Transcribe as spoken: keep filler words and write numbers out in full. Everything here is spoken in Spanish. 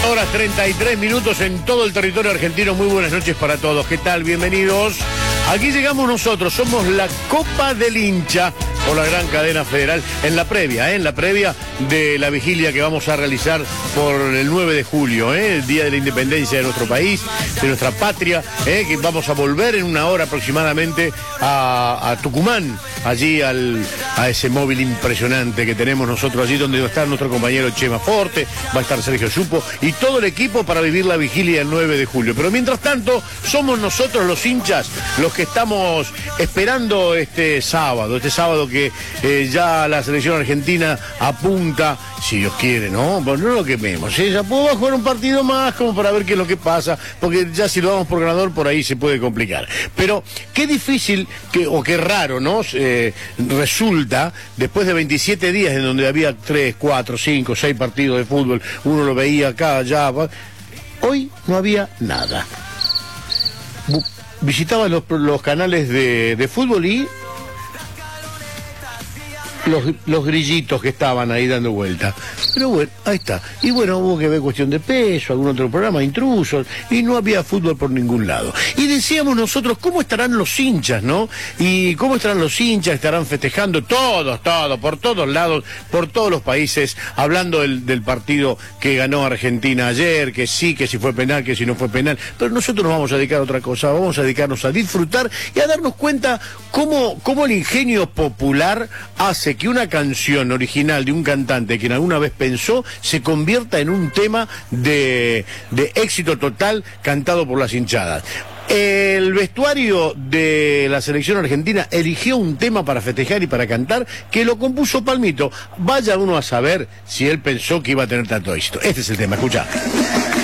Horas treinta y tres minutos en todo el territorio argentino. Muy buenas noches para todos. ¿Qué tal? Bienvenidos. Aquí llegamos nosotros, somos la Copa del Hincha por la gran cadena federal, en la previa, ¿eh? en la previa de la vigilia que vamos a realizar por el nueve de julio, ¿eh? el día de la independencia de nuestro país, de nuestra patria, ¿eh? que vamos a volver en una hora aproximadamente a, a Tucumán, allí al, a ese móvil impresionante que tenemos nosotros allí, donde va a estar nuestro compañero Chema Forte, va a estar Sergio Supo y todo el equipo para vivir la vigilia del nueve de julio. Pero mientras tanto, somos nosotros los hinchas los que estamos esperando este sábado, este sábado que eh, ya la selección argentina apunta, si Dios quiere, ¿no? Pues no lo quememos, ¿eh? Ya puedo jugar un partido más como para ver qué es lo que pasa, porque ya si lo damos por ganador, por ahí se puede complicar. Pero qué difícil, que, o qué raro, ¿no? Eh, resulta, después de veintisiete días en donde había tres, cuatro, cinco, seis partidos de fútbol, uno lo veía acá, allá, hoy no había nada. Visitaba los, los canales de, de fútbol y los, los grillitos que estaban ahí dando vuelta. Pero bueno, ahí está. Y bueno, hubo que ver Cuestión de Peso, algún otro programa, Intrusos, y no había fútbol por ningún lado. Y decíamos nosotros, ¿cómo estarán los hinchas, no? Y cómo estarán los hinchas, estarán festejando todos, todos, por todos lados, por todos los países, hablando del, del partido que ganó Argentina ayer, que sí, que si fue penal, que si no fue penal. Pero nosotros nos vamos a dedicar a otra cosa, vamos a dedicarnos a disfrutar y a darnos cuenta cómo, cómo el ingenio popular hace que una canción original de un cantante que en alguna vez pensó se convierta en un tema de, de éxito total cantado por las hinchadas. El vestuario de la selección argentina eligió un tema para festejar y para cantar que lo compuso Palmito. Vaya uno a saber si él pensó que iba a tener tanto éxito. Este es el tema, escucha.